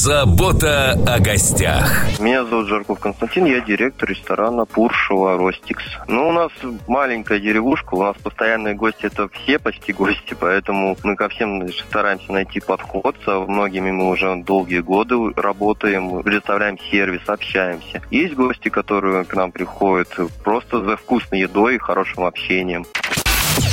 Забота о гостях. Меня зовут Жарков Константин, я директор ресторана Пуршева Ростикс. У нас маленькая деревушка, у нас постоянные гости, это все почти гости, поэтому мы ко всем стараемся найти подход. Со многими мы уже долгие годы работаем, предоставляем сервис, общаемся. Есть гости, которые к нам приходят просто за вкусной едой и хорошим общением.